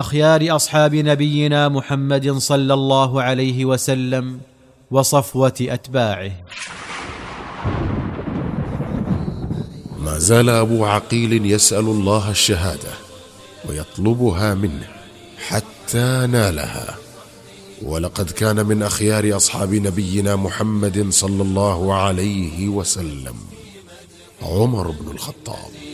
أخيار أصحاب نبينا محمد صلى الله عليه وسلم وصفوة أتباعه. ما زال أبو عقيل يسأل الله الشهادة ويطلبها منه حتى نالها، ولقد كان من أخيار أصحاب نبينا محمد صلى الله عليه وسلم عمر بن الخطاب.